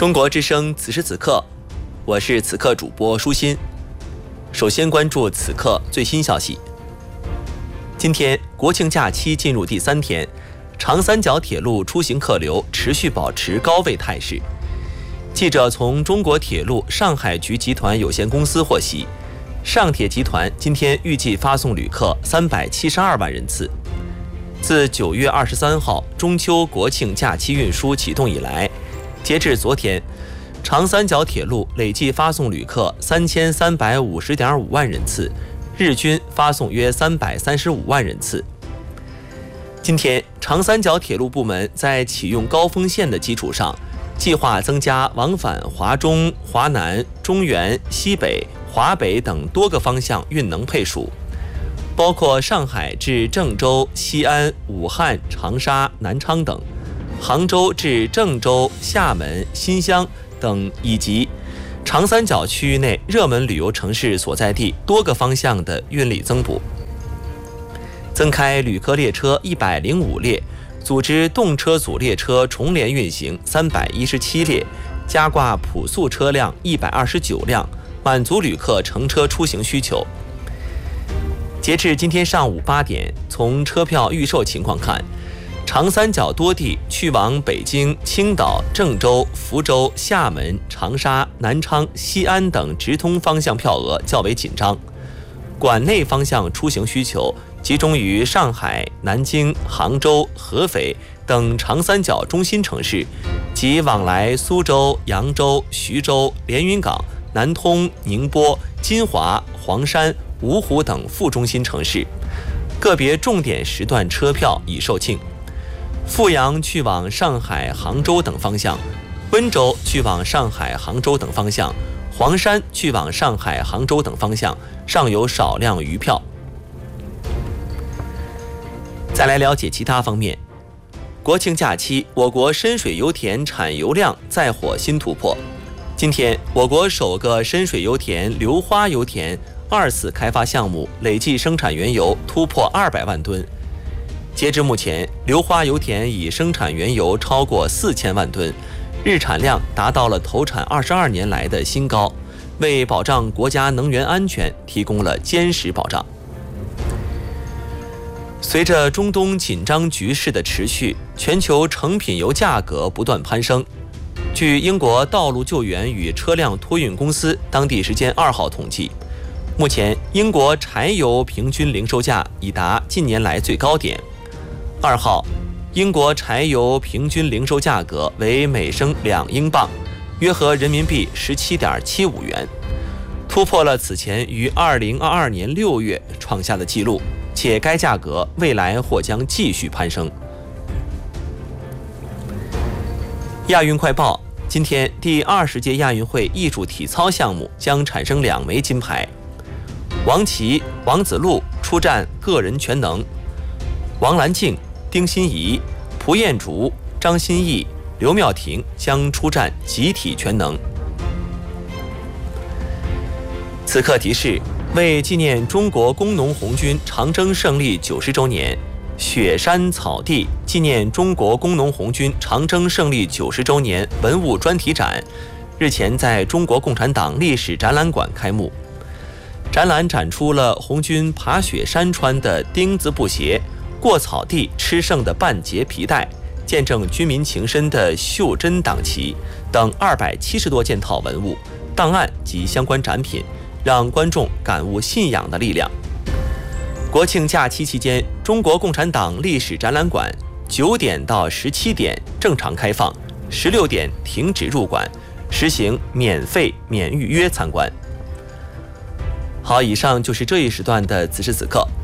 中国之声此时此刻，我是此刻主播舒心。首先关注此刻最新消息。今天国庆假期进入第3天，长三角铁路出行客流持续保持高位态势。记者从中国铁路上海局集团有限公司获悉，上铁集团今天预计发送旅客372万人次。自9月23号中秋国庆假期运输启动以来，截至昨天，长三角铁路累计发送旅客3350.5万人次，日均发送约335万人次。今天，长三角铁路部门在启用高峰线的基础上，计划增加往返华中、华南、中原、西北、华北等多个方向运能配属，包括上海至郑州、西安、武汉、长沙、南昌等，杭州至郑州、厦门、新乡等，以及长三角区域内热门旅游城市所在地多个方向的运力增补。增开旅客列车105列，组织动车组列车重联运行317列，加挂普速车辆129辆，满足旅客乘车出行需求。截至今天上午8点，从车票预售情况看，长三角多地去往北京、青岛、郑州、福州、厦门、长沙、南昌、西安等直通方向票额较为紧张，管内方向出行需求集中于上海、南京、杭州、合肥等长三角中心城市及往来苏州、扬州、徐州、连云港、南通、宁波、金华、黄山、芜湖等副中心城市，个别重点时段车票已售罄。阜阳去往上海、杭州等方向，温州去往上海、杭州等方向，黄山去往上海、杭州等方向尚有少量余票。再来了解其他方面。国庆假期，我国深水油田产油量再获新突破。今天，我国首个深水油田硫花油田2次开发项目累计生产原油突破200万吨。截至目前，硫花油田已生产原油超过4000万吨，日产量达到了投产22年来的新高，为保障国家能源安全提供了坚实保障。随着中东紧张局势的持续，全球成品油价格不断攀升。据英国道路救援与车辆托运公司当地时间2号统计，目前英国柴油平均零售价已达近年来最高点。2号，英国柴油平均零售价格为每升2英镑，约合人民币17.75元，突破了此前于2022年6月创下的纪录，且该价格未来或将继续攀升。亚运快报：今天第20届亚运会艺术体操项目将产生2枚金牌，王琦、王子路出战个人全能，王兰静、丁欣怡、蒲彦竹、张歆艺、刘妙婷将出战集体全能。此刻提示：为纪念中国工农红军长征胜利90周年，雪山草地纪念中国工农红军长征胜利90周年文物专题展日前在中国共产党历史展览馆开幕。展览展出了红军爬雪山穿的钉子布鞋、过草地吃剩的半截皮带、见证军民情深的袖珍党旗等270多件套文物、档案及相关展品，让观众感悟信仰的力量。国庆假期期间，中国共产党历史展览馆9点到17点正常开放，16点停止入馆，实行免费免预约参观。好，以上就是这一时段的此时此刻。